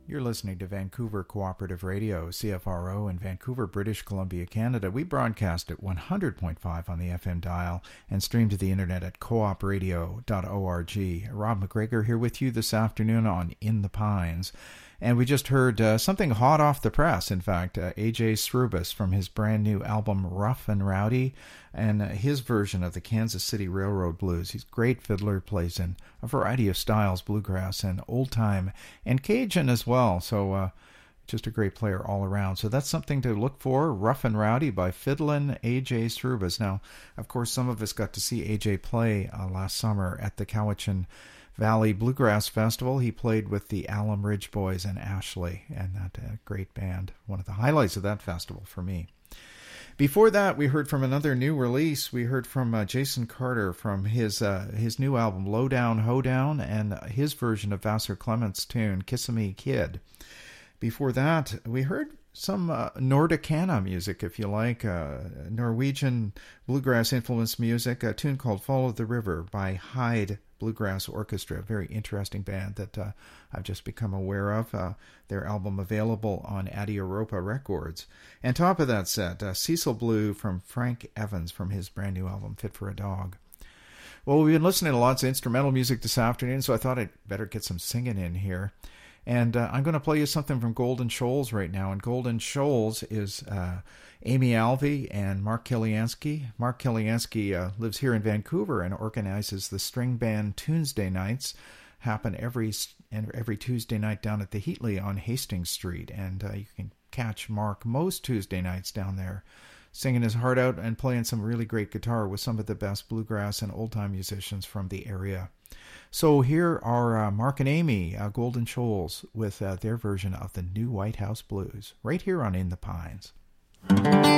You're listening to Vancouver Cooperative Radio, CFRO, in Vancouver, British Columbia, Canada. We broadcast at 100.5 on the FM dial and stream to the internet at coopradio.org. Rob McGregor here with you this afternoon on In the Pines. And we just heard something hot off the press, in fact, A.J. Srubus from his brand new album Rough and Rowdy, and his version of the Kansas City Railroad Blues. He's a great fiddler, plays in a variety of styles, bluegrass and old time, and Cajun as well. So just a great player all around. So that's something to look for, Rough and Rowdy by Fiddlin' A.J. Srubus. Now, of course, some of us got to see A.J. play last summer at the Cowichan Valley Bluegrass Festival. He played with the Alum Ridge Boys and Ashley, and that great band. One of the highlights of that festival for me. Before that, we heard from another new release. We heard from Jason Carter from his new album Lowdown Hoedown and his version of Vassar Clements' tune Kissimmee Kid. Before that, we heard some Nordicana music, if you like, Norwegian bluegrass-influenced music, a tune called Follow the River by Hyde Bluegrass Orchestra, a very interesting band that I've just become aware of. Their album available on Adia Europa Records. And top of that set, Cecil Blue from Frank Evans from his brand new album Fit for a Dog. Well, we've been listening to lots of instrumental music this afternoon, so I thought I'd better get some singing in here. And I'm going to play you something from Golden Shoals right now. And Golden Shoals is Amy Alvey and Mark Kiliansky. Mark Kiliansky lives here in Vancouver and organizes the String Band Tuesday nights. Happen every Tuesday night down at the Heatley on Hastings Street. And you can catch Mark most Tuesday nights down there, singing his heart out and playing some really great guitar with some of the best bluegrass and old-time musicians from the area. So here are Mark and Amy, Golden Shoals, with their version of the New White House Blues, right here on In the Pines.